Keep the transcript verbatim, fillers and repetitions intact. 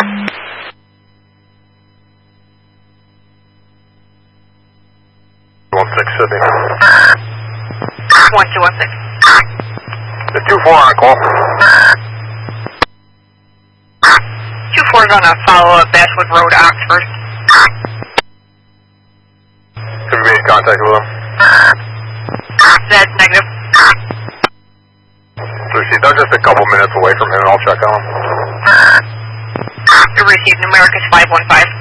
one six Sydney. one two one six. The two four on call. two four is on a follow-up Basswood Road, Oxford. Have you made contact with them? That's negative. Received. They're just a couple minutes away from him, and I'll check on them. You received Numeric is five one five.